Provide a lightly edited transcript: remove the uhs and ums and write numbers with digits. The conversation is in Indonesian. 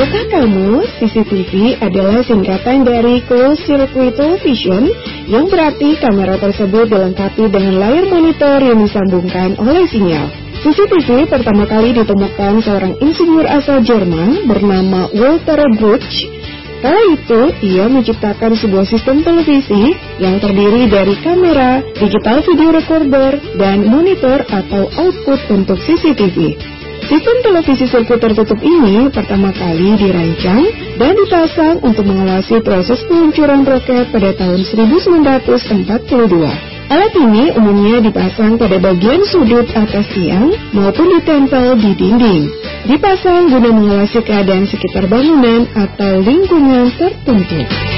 Tahukah kamu, CCTV adalah singkatan dari Closed Circuit Television, yang berarti kamera tersebut dilengkapi dengan layar monitor yang disambungkan oleh sinyal. CCTV pertama kali ditemukan seorang insinyur asal Jerman bernama Walter Grutsch. Kala itu, ia menciptakan sebuah sistem televisi yang terdiri dari kamera, digital video recorder, dan monitor atau output untuk CCTV. Sistem televisi sirkuit tertutup ini pertama kali dirancang dan dipasang untuk mengawasi proses peluncuran roket pada tahun 1942. Alat ini umumnya dipasang pada bagian sudut atas tiang maupun ditempel di dinding. Dipasang guna mengawasi keadaan sekitar bangunan atau lingkungan tertentu.